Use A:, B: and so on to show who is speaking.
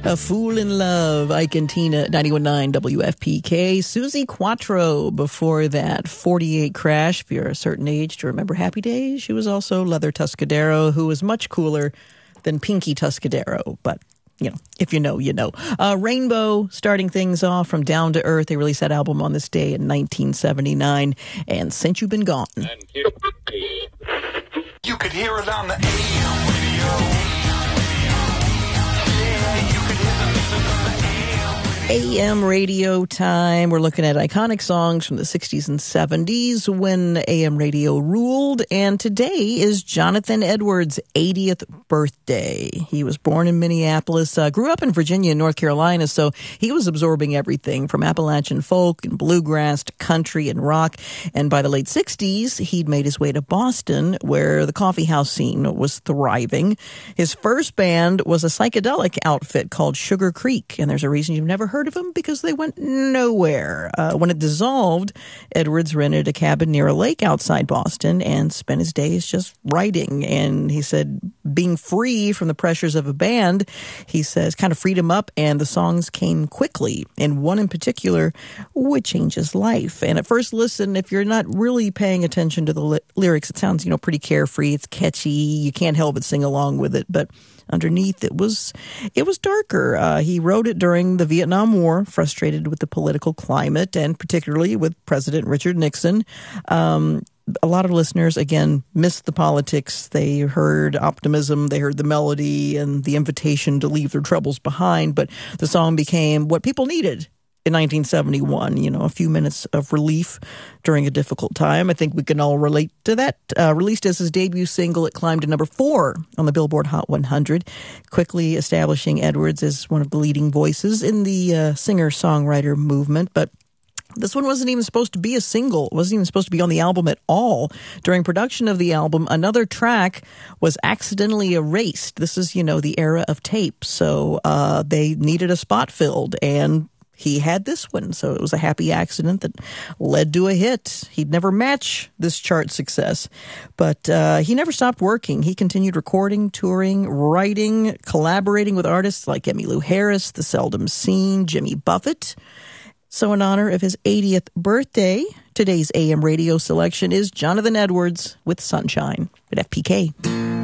A: A Fool in Love, Ike and Tina, 91.9 WFPK. Susie Quattro before that, 48 Crash, if you're a certain age to remember Happy Days. She was also Leather Tuscadero, who was much cooler than Pinky Tuscadero, but you know, if you know, you know. Rainbow starting things off from Down to Earth. They released that album on this day in 1979, and Since You've Been Gone.
B: You could hear it on the AM radio.
A: AM radio time. We're looking at iconic songs from the 60s and 70s when AM radio ruled. And today is Jonathan Edwards' 80th birthday. He was born in Minneapolis, grew up in Virginia and North Carolina, so he was absorbing everything from Appalachian folk and bluegrass to country and rock. And by the late 60s, he'd made his way to Boston, where the coffee house scene was thriving. His first band was a psychedelic outfit called Sugar Creek, and there's a reason you've never heard of them, because they went nowhere. When it dissolved, Edwards rented a cabin near a lake outside Boston and spent his days just writing. And he said being free from the pressures of a band, he says, kind of freed him up, and the songs came quickly. And one in particular would change his life. And at first listen, if you're not really paying attention to the lyrics, it sounds, pretty carefree. It's catchy. You can't help but sing along with it. But underneath, it was darker. He wrote it during the Vietnam War, frustrated with the political climate, and particularly with President Richard Nixon. A lot of listeners, again, missed the politics. They heard optimism, they heard the melody, and the invitation to leave their troubles behind. But the song became what people needed in 1971, a few minutes of relief during a difficult time. I think we can all relate to that. Released as his debut single, it climbed to number 4 on the Billboard Hot 100, quickly establishing Edwards as one of the leading voices in the singer-songwriter movement. But this one wasn't even supposed to be a single. It wasn't even supposed to be on the album at all. During production of the album, another track was accidentally erased. This is, the era of tape. So they needed a spot filled, and he had this one, so it was a happy accident that led to a hit. He'd never match this chart success, but he never stopped working. He continued recording, touring, writing, collaborating with artists like Emmylou Harris, The Seldom Seen, Jimmy Buffett. So in honor of his 80th birthday, today's AM radio selection is Jonathan Edwards with Sunshine at FPK.